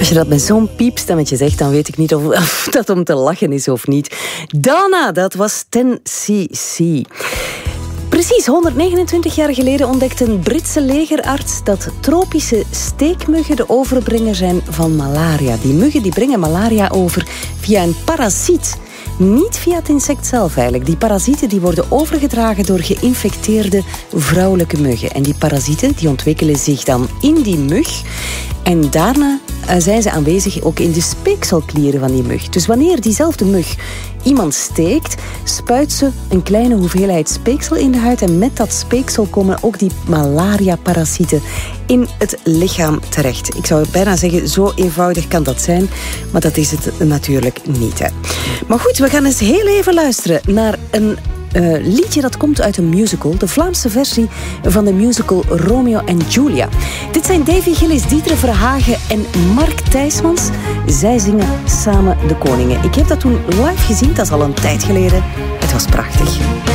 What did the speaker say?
Als je dat met zo'n piepstemmetje zegt, dan weet ik niet of dat om te lachen is of niet. Donna, dat was 10cc. Precies 129 jaar geleden ontdekte een Britse legerarts dat tropische steekmuggen de overbrenger zijn van malaria. Die muggen die brengen malaria over via een parasiet. Niet via het insect zelf eigenlijk. Die parasieten die worden overgedragen door geïnfecteerde vrouwelijke muggen. En die parasieten die ontwikkelen zich dan in die mug. En daarna zijn ze aanwezig ook in de speekselklieren van die mug. Dus wanneer diezelfde mug iemand steekt, spuit ze een kleine hoeveelheid speeksel in de huid. En met dat speeksel komen ook die malaria-parasieten in het lichaam terecht. Ik zou bijna zeggen, zo eenvoudig kan dat zijn. Maar dat is het natuurlijk niet. Hè. Maar goed, we gaan eens heel even luisteren naar een liedje dat komt uit een musical. De Vlaamse versie van de musical Romeo en Julia. Dit zijn Davy Gillis, Dieter Verhagen en Mark Thijsmans. Zij zingen samen De Koningen. Ik heb dat toen live gezien, dat is al een tijd geleden. Het was prachtig.